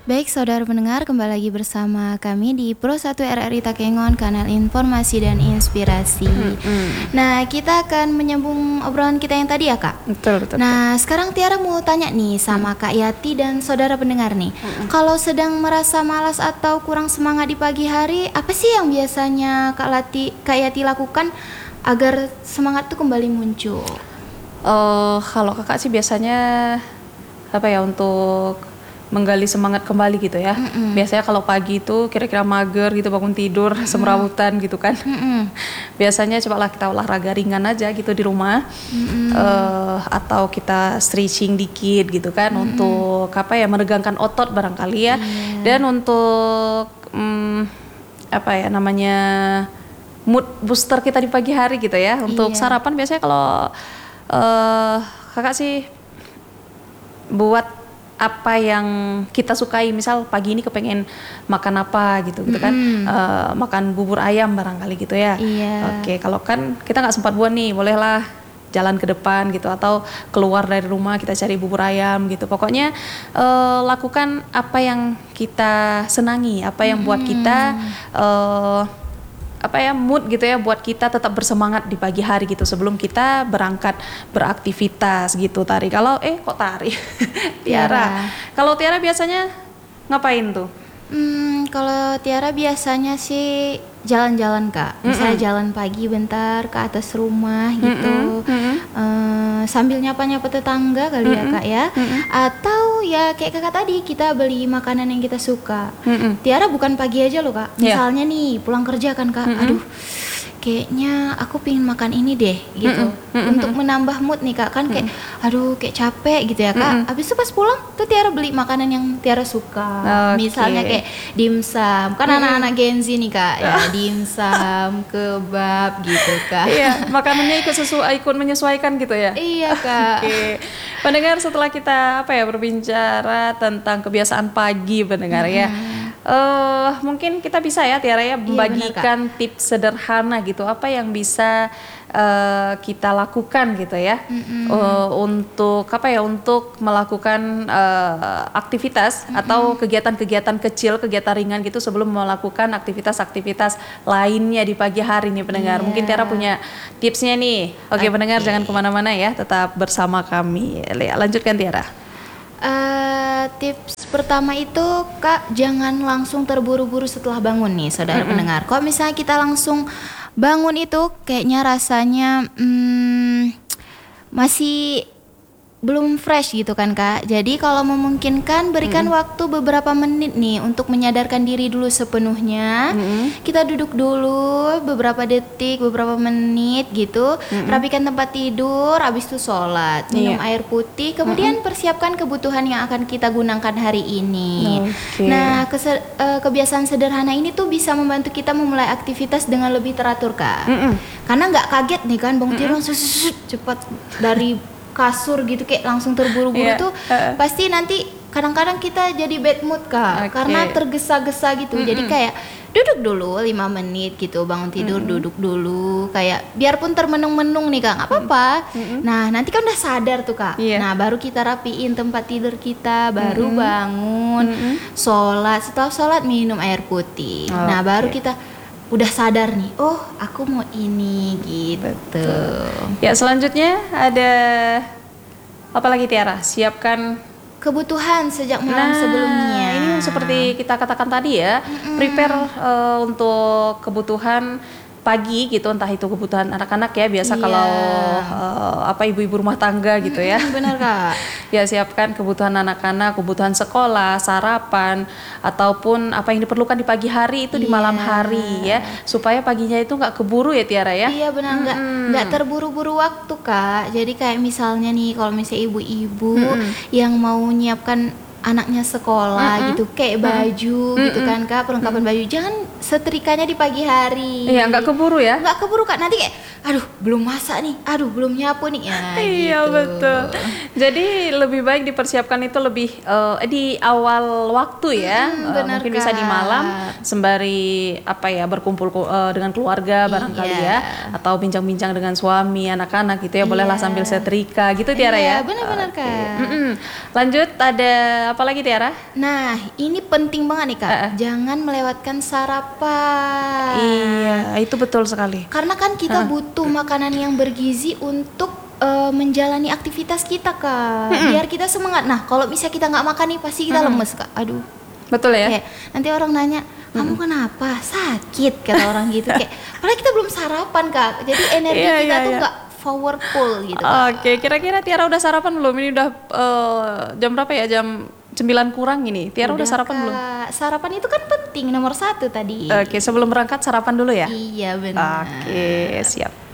Baik saudara pendengar, kembali lagi bersama kami di Pro 1 RRI Takengon, kanal informasi dan inspirasi. Nah, kita akan menyambung obrolan kita yang tadi ya Kak. Betul. Nah, sekarang Tiara mau tanya nih sama Kak Yati dan saudara pendengar nih. Kalau sedang merasa malas atau kurang semangat di pagi hari, apa sih yang biasanya Kak Yati lakukan agar semangat itu kembali muncul? Kalau kakak sih biasanya untuk menggali semangat kembali gitu ya. Biasanya kalau pagi itu kira-kira mager gitu, bangun tidur semrawutan gitu kan. Biasanya cobalah kita olahraga ringan aja gitu di rumah. Atau kita stretching dikit gitu kan, untuk meregangkan otot barangkali ya. Dan untuk mood booster kita di pagi hari gitu ya. Untuk sarapan biasanya kalau kakak sih buat apa yang kita sukai. Misal pagi ini kepengen makan apa gitu kan, makan bubur ayam barangkali gitu ya. Oke, kalau kan kita nggak sempat buat nih, bolehlah jalan ke depan gitu, atau keluar dari rumah kita cari bubur ayam gitu. Pokoknya lakukan apa yang kita senangi, apa yang buat kita mood gitu ya, buat kita tetap bersemangat di pagi hari gitu sebelum kita berangkat beraktivitas gitu. Tiara. Kalau Tiara biasanya ngapain tuh? Kalau Tiara biasanya sih jalan-jalan Kak. Misalnya jalan pagi bentar ke atas rumah gitu. Sambil nyapa-nyapa tetangga kali ya Kak ya. Atau ya kayak kakak tadi, kita beli makanan yang kita suka. Tiara bukan pagi aja loh Kak. Misalnya nih pulang kerja kan Kak, aduh kayaknya aku pengen makan ini deh gitu. Untuk menambah mood nih Kak, kan kayak aduh kayak capek gitu ya Kak. Habis itu pas pulang tuh Tiara beli makanan yang Tiara suka. Misalnya kayak dimsum, kan anak-anak Gen Z nih Kak ya, dimsum, kebab gitu Kak. Iya, makanannya ikut menyesuaikan gitu ya. Iya Kak. Oke. Pendengar, setelah kita berbicara tentang kebiasaan pagi pendengar ya. Mungkin kita bisa ya Tiara ya membagikan tips sederhana gitu, apa yang bisa kita lakukan gitu ya, untuk untuk melakukan aktivitas atau kegiatan-kegiatan kecil, kegiatan ringan gitu sebelum melakukan aktivitas-aktivitas lainnya di pagi hari nih pendengar. Mungkin Tiara punya tipsnya nih. Oke, pendengar jangan kemana-mana ya, tetap bersama kami. Lanjutkan Tiara. Tips pertama itu Kak, jangan langsung terburu-buru setelah bangun nih saudara pendengar. Kalau misalnya kita langsung bangun itu kayaknya rasanya masih belum fresh gitu kan Kak. Jadi kalau memungkinkan berikan waktu beberapa menit nih untuk menyadarkan diri dulu sepenuhnya. Kita duduk dulu beberapa detik, beberapa menit gitu. Rapikan tempat tidur, habis itu sholat, minum air putih, kemudian persiapkan kebutuhan yang akan kita gunakan hari ini. Nah, kebiasaan sederhana ini tuh bisa membantu kita memulai aktivitas dengan lebih teratur Kak. Karena nggak kaget nih kan, bangun tidur langsung cepat dari kasur gitu, kayak langsung terburu-buru tuh pasti nanti kadang-kadang kita jadi bad mood Kak, karena tergesa-gesa gitu. Jadi kayak duduk dulu 5 menit gitu, bangun tidur duduk dulu, kayak biarpun termenung-menung nih Kak, nggak apa-apa. Nah nanti kan udah sadar tuh Kak. Nah baru kita rapiin tempat tidur kita, baru bangun, sholat, setelah sholat minum air putih. Nah baru kita udah sadar nih, oh aku mau ini gitu. Ya, selanjutnya ada apa lagi Tiara? Siapkan kebutuhan sejak malam sebelumnya. Ini seperti kita katakan tadi ya, prepare untuk kebutuhan pagi gitu, entah itu kebutuhan anak-anak ya, biasa kalau ibu-ibu rumah tangga gitu ya. Benar Kak. Ya, siapkan kebutuhan anak-anak, kebutuhan sekolah, sarapan, ataupun apa yang diperlukan di pagi hari itu di malam hari ya, supaya paginya itu nggak keburu ya Tiara ya. Iya benar, nggak terburu-buru waktu Kak. Jadi kayak misalnya nih, kalau misalnya ibu-ibu yang mau nyiapkan anaknya sekolah gitu, kayak baju gitu kan Kak, perlengkapan baju, jangan setrikanya di pagi hari. Iya, nggak keburu ya. Nggak keburu Kak, nanti kayak aduh belum masak nih, aduh belum nyapu nih ya. Iya gitu. betul. Jadi lebih baik dipersiapkan itu lebih di awal waktu ya. Benar, mungkin bisa di malam sembari berkumpul dengan keluarga barangkali ya, atau bincang-bincang dengan suami, anak-anak gitu ya, bolehlah sambil setrika gitu Tiara ya. Benar-benar Kak. Lanjut, ada apalagi Tiara? Nah, ini penting banget nih Kak. Jangan melewatkan sarapan. Iya, itu betul sekali. Karena kan kita butuh makanan yang bergizi untuk menjalani aktivitas kita Kak. Biar kita semangat. Nah, kalau misalnya kita nggak makan nih pasti kita lemes Kak. Aduh. Betul ya? Kayak, nanti orang nanya, kamu kenapa? Sakit kata orang gitu. Kayak, padahal kita belum sarapan Kak. Jadi energi kita tuh nggak powerful gitu Kak. Oke, kira-kira Tiara udah sarapan belum? Ini udah jam berapa ya? Jam 9 kurang ini. Tiara udah sarapan Kak. belum? Sarapan itu kan penting, nomor 1 tadi. Oke, sebelum berangkat sarapan dulu ya? Iya benar. Oke, siap.